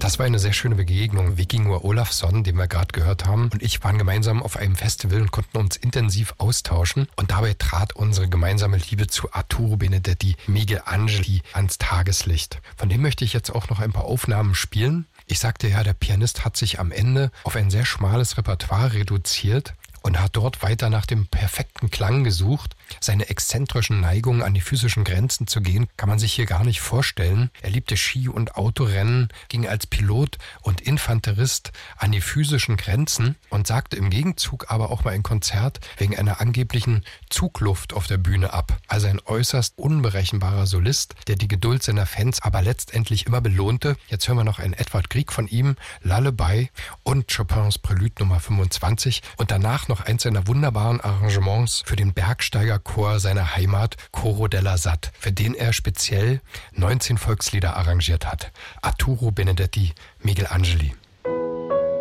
Das war eine sehr schöne Begegnung. Vikingur Olafsson, den wir gerade gehört haben, und ich waren gemeinsam auf einem Festival und konnten uns intensiv austauschen. Und dabei trat unsere gemeinsame Liebe zu Arturo Benedetti Michelangeli ans Tageslicht. Von dem möchte ich jetzt auch noch ein paar Aufnahmen spielen. Ich sagte ja, der Pianist hat sich am Ende auf ein sehr schmales Repertoire reduziert und hat dort weiter nach dem perfekten Klang gesucht. Seine exzentrischen Neigungen an die physischen Grenzen zu gehen, kann man sich hier gar nicht vorstellen. Er liebte Ski- und Autorennen, ging als Pilot und Infanterist an die physischen Grenzen und sagte im Gegenzug aber auch mal ein Konzert wegen einer angeblichen Zugluft auf der Bühne ab. Also ein äußerst unberechenbarer Solist, der die Geduld seiner Fans aber letztendlich immer belohnte. Jetzt hören wir noch einen Edvard Grieg von ihm, Lullaby und Chopins Prelude Nummer 25 und danach noch eins seiner wunderbaren Arrangements für den Bergsteigerchor seiner Heimat, Coro della Sat, für den er speziell 19 Volkslieder arrangiert hat. Arturo Benedetti Michelangeli.